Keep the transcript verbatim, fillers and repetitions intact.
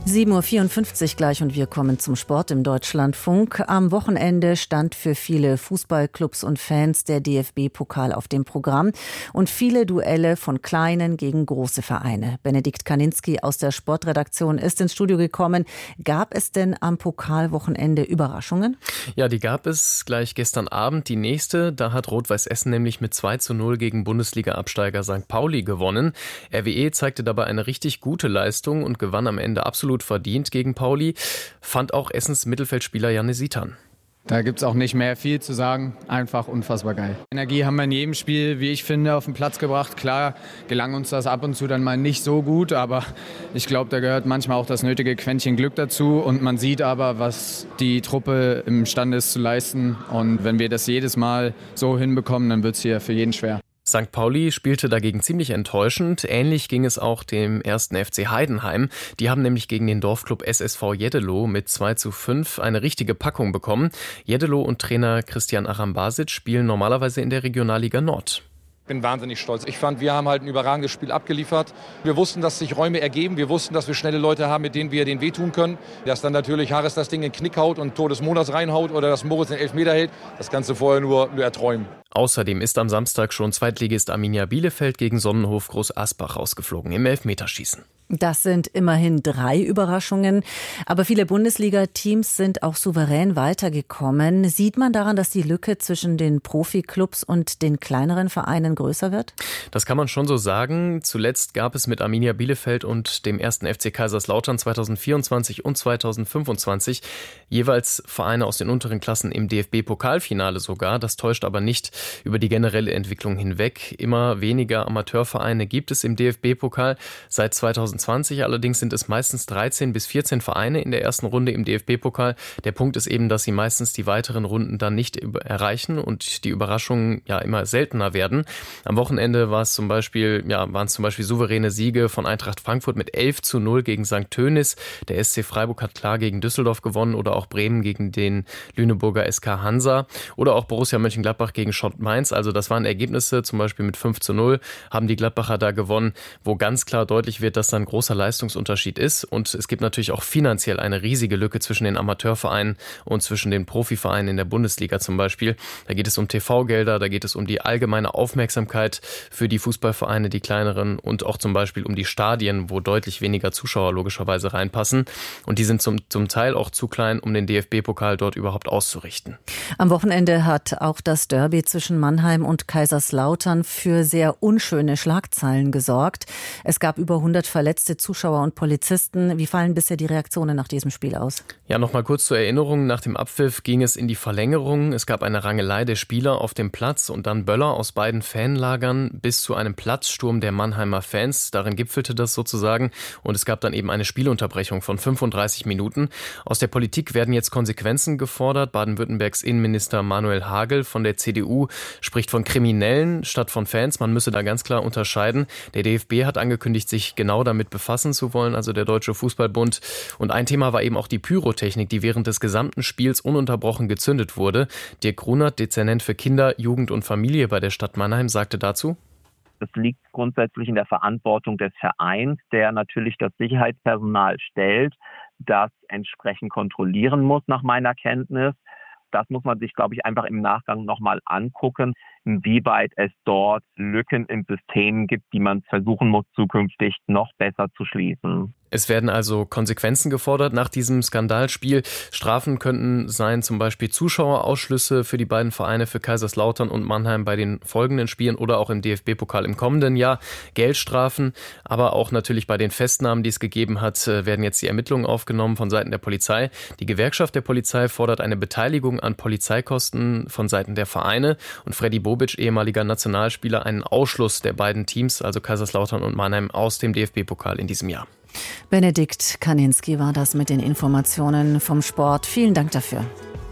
sieben Uhr vierundfünfzig gleich und wir kommen zum Sport im Deutschlandfunk. Am Wochenende stand für viele Fußballclubs und Fans der D F B-Pokal auf dem Programm und viele Duelle von kleinen gegen große Vereine. Benedikt Kaninski aus der Sportredaktion ist ins Studio gekommen. Gab es denn am Pokalwochenende Überraschungen? Ja, die gab es gleich gestern Abend. Die nächste, da hat Rot-Weiß Essen nämlich mit zwei zu null gegen Bundesliga-Absteiger Sankt Pauli gewonnen. R W E zeigte dabei eine richtig gute Leistung und gewann am Ende absolut verdient gegen Pauli, fand auch Essens Mittelfeldspieler Janne Sitan. Da gibt es auch nicht mehr viel zu sagen. Einfach unfassbar geil. Energie haben wir in jedem Spiel, wie ich finde, auf den Platz gebracht. Klar gelang uns das ab und zu dann mal nicht so gut, aber ich glaube, da gehört manchmal auch das nötige Quäntchen Glück dazu. Und man sieht aber, was die Truppe imstande ist zu leisten. Und wenn wir das jedes Mal so hinbekommen, dann wird es hier für jeden schwer. Sankt Pauli spielte dagegen ziemlich enttäuschend. Ähnlich ging es auch dem ersten F C Heidenheim. Die haben nämlich gegen den Dorfclub S S V Jeddelo mit zwei zu fünf eine richtige Packung bekommen. Jeddelo und Trainer Christian Arambasic spielen normalerweise in der Regionalliga Nord. Ich bin wahnsinnig stolz. Ich fand, wir haben halt ein überragendes Spiel abgeliefert. Wir wussten, dass sich Räume ergeben. Wir wussten, dass wir schnelle Leute haben, mit denen wir denen wehtun können. Dass dann natürlich Harris das Ding in den Knick haut und Tor des Monats reinhaut oder dass Moritz den Elfmeter hält. Das kannst du vorher nur, nur erträumen. Außerdem ist am Samstag schon Zweitligist Arminia Bielefeld gegen Sonnenhof Groß Asbach rausgeflogen im Elfmeterschießen. Das sind immerhin drei Überraschungen. Aber viele Bundesliga-Teams sind auch souverän weitergekommen. Sieht man daran, dass die Lücke zwischen den Profiklubs und den kleineren Vereinen größer wird? Das kann man schon so sagen. Zuletzt gab es mit Arminia Bielefeld und dem ersten F C Kaiserslautern zweitausendvierundzwanzig und zweitausendfünfundzwanzig jeweils Vereine aus den unteren Klassen im D F B-Pokalfinale sogar. Das täuscht aber nicht über die generelle Entwicklung hinweg. Immer weniger Amateurvereine gibt es im D F B-Pokal. Seit zweitausendzwanzig allerdings sind es meistens dreizehn bis vierzehn Vereine in der ersten Runde im D F B-Pokal. Der Punkt ist eben, dass sie meistens die weiteren Runden dann nicht erreichen und die Überraschungen ja immer seltener werden. Am Wochenende war es zum Beispiel, ja, waren es zum Beispiel souveräne Siege von Eintracht Frankfurt mit elf zu null gegen Sankt Tönis. Der S C Freiburg hat klar gegen Düsseldorf gewonnen oder auch Bremen gegen den Lüneburger S K Hansa oder auch Borussia Mönchengladbach gegen Schott Mainz. Also das waren Ergebnisse, zum Beispiel mit fünf zu null haben die Gladbacher da gewonnen, wo ganz klar deutlich wird, dass dann großer Leistungsunterschied ist. Und es gibt natürlich auch finanziell eine riesige Lücke zwischen den Amateurvereinen und zwischen den Profivereinen in der Bundesliga zum Beispiel. Da geht es um T V-Gelder, da geht es um die allgemeine Aufmerksamkeit für die Fußballvereine, die kleineren, und auch zum Beispiel um die Stadien, wo deutlich weniger Zuschauer logischerweise reinpassen. Und die sind zum, zum Teil auch zu klein, um den D F B-Pokal dort überhaupt auszurichten. Am Wochenende hat auch das Derby zwischen Mannheim und Kaiserslautern für sehr unschöne Schlagzeilen gesorgt. Es gab über hundert verletzte Zuschauer und Polizisten. Wie fallen bisher die Reaktionen nach diesem Spiel aus? Ja, nochmal kurz zur Erinnerung. Nach dem Abpfiff ging es in die Verlängerung. Es gab eine Rangelei der Spieler auf dem Platz und dann Böller aus beiden Fanlagern bis zu einem Platzsturm der Mannheimer Fans. Darin gipfelte das sozusagen und es gab dann eben eine Spielunterbrechung von fünfunddreißig Minuten. Aus der Politik werden jetzt Konsequenzen gefordert. Baden-Württembergs Innenminister Manuel Hagel von der C D U spricht von Kriminellen statt von Fans. Man müsse da ganz klar unterscheiden. Der D F B hat angekündigt, sich genau damit befassen zu wollen, also der Deutsche Fußballbund. Und ein Thema war eben auch die Pyrotechnik, die während des gesamten Spiels ununterbrochen gezündet wurde. Dirk Grunert, Dezernent für Kinder, Jugend und Familie bei der Stadt Mannheim, sagte dazu: Das liegt grundsätzlich in der Verantwortung des Vereins, der natürlich das Sicherheitspersonal stellt, das entsprechend kontrollieren muss, nach meiner Kenntnis. Das muss man sich, glaube ich, einfach im Nachgang nochmal angucken, inwieweit es dort Lücken im System gibt, die man versuchen muss, zukünftig noch besser zu schließen. Es werden also Konsequenzen gefordert nach diesem Skandalspiel. Strafen könnten sein, zum Beispiel Zuschauerausschlüsse für die beiden Vereine, für Kaiserslautern und Mannheim bei den folgenden Spielen oder auch im D F B-Pokal im kommenden Jahr. Geldstrafen, aber auch natürlich bei den Festnahmen, die es gegeben hat, werden jetzt die Ermittlungen aufgenommen von Seiten der Polizei. Die Gewerkschaft der Polizei fordert eine Beteiligung an Polizeikosten von Seiten der Vereine und Freddy Bobic, ehemaliger Nationalspieler, einen Ausschluss der beiden Teams, also Kaiserslautern und Mannheim, aus dem D F B-Pokal in diesem Jahr. Benedikt Kaninski war das mit den Informationen vom Sport. Vielen Dank dafür.